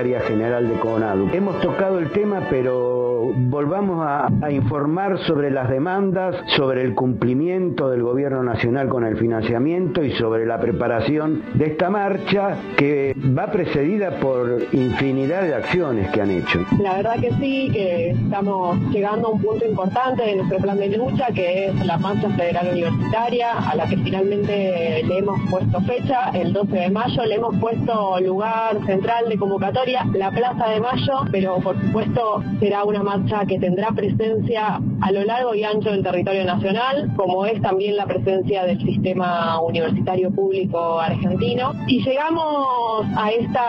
secretaria general de CONADU. Hemos tocado el tema, pero volvamos a informar sobre las demandas, sobre el cumplimiento del Gobierno Nacional con el financiamiento y sobre la preparación de esta marcha que va precedida por infinidad de acciones que han hecho. La verdad que sí, que estamos llegando a un punto importante de nuestro plan de lucha, que es la Marcha Federal Universitaria, a la que finalmente le hemos puesto fecha, el 12 de mayo, le hemos puesto lugar central de convocatoria, la Plaza de Mayo, pero por supuesto será una marcha que tendrá presencia a lo largo y ancho del territorio nacional, como es también la presencia del sistema universitario público argentino. Y llegamos a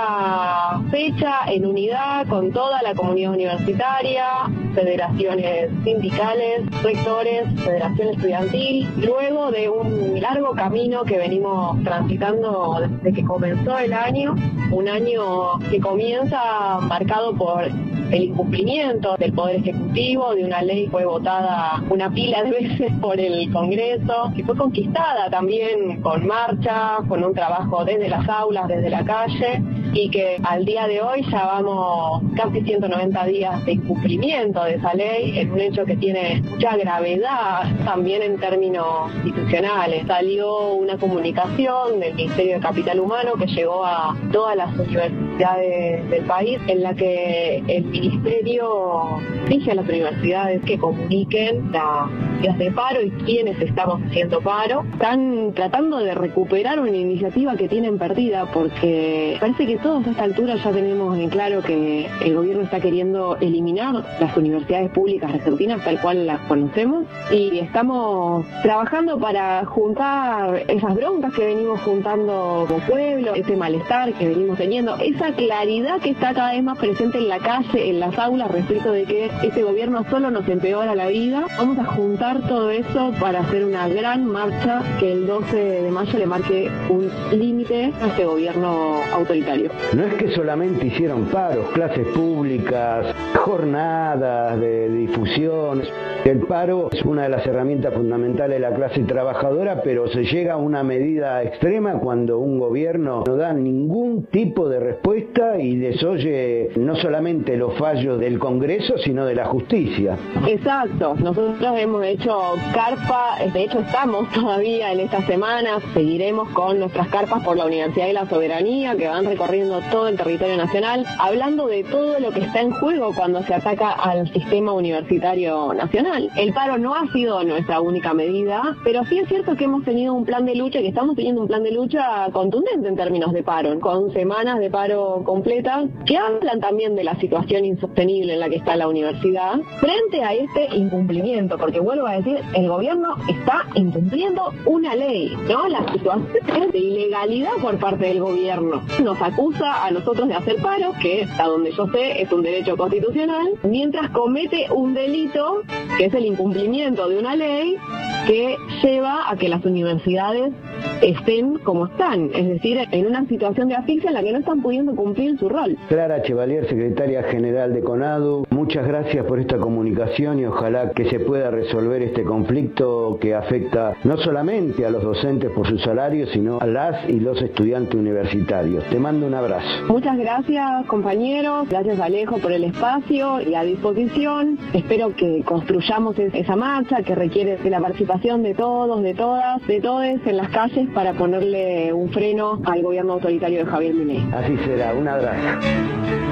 esta fecha en unidad con toda la comunidad universitaria, federaciones sindicales, rectores, federación estudiantil, luego de un largo camino que venimos transitando desde que comenzó el año, un año que comienza marcado por el incumplimiento del Poder Ejecutivo de una ley que fue votada una pila de veces por el Congreso, que fue conquistada también con marcha, con un trabajo desde las aulas, desde la calle, y que al día de hoy ya vamos casi 190 días de incumplimiento de esa ley, en un hecho que tiene mucha gravedad también en términos institucionales. Salió una comunicación del Ministerio de Capital Humano que llegó a todas las universidades del país, en la que el Ministerio exige a las universidades que comuniquen las días de paro y quiénes estamos haciendo paro. Están tratando de recuperar una iniciativa que tienen perdida, porque parece que todos a esta altura ya tenemos en claro que el gobierno está queriendo eliminar las universidades públicas argentinas tal cual las conocemos, y estamos trabajando para juntar esas broncas que venimos juntando como pueblo, ese malestar que venimos teniendo, esa claridad que está cada vez más presente en la calle, en las aulas, respecto de que este gobierno solo nos empeora la vida. Vamos a juntar todo eso para hacer una gran marcha que el 12 de mayo le marque un límite a este gobierno autoritario. No es que solamente hicieron paros, clases públicas, jornadas de difusión. El paro es una de las herramientas fundamentales de la clase trabajadora, pero se llega a una medida extrema cuando un gobierno no da ningún tipo de respuesta y desoye no solamente los fallos del Congreso, sino de la justicia. Exacto, nosotros hemos hecho carpa, de hecho estamos todavía en estas semanas, seguiremos con nuestras carpas por la Universidad de la Soberanía, que van recorriendo todo el territorio nacional, hablando de todo lo que está en juego cuando se ataca al sistema universitario nacional. El paro no ha sido nuestra única medida, pero sí es cierto que hemos tenido un plan de lucha, que estamos teniendo un plan de lucha contundente en términos de paro, con semanas de paro completas, que hablan también de la situación insostenible en la que está la universidad, frente a este incumplimiento, porque vuelvo a decir, el gobierno está incumpliendo una ley, ¿no? La situación de ilegalidad por parte del gobierno nos acusa a nosotros de hacer paro, que hasta donde yo sé es un derecho constitucional, mientras comete un delito que es el incumplimiento de una ley que lleva a que las universidades estén como están, es decir, en una situación de asfixia en la que no están pudiendo cumplir su rol. Clara Chevalier, secretaria general de CONADU, muchas gracias por esta comunicación y ojalá que se pueda resolver este conflicto que afecta no solamente a los docentes por sus salarios, sino a las y los estudiantes universitarios. Te mando un abrazo. Muchas gracias, compañeros, gracias Alejo por el espacio y a disposición. Espero que construyamos esa marcha que requiere de la participación de todos, de todas, de todes en las calles para ponerle un freno al gobierno autoritario de Javier Milei. Así será, un abrazo.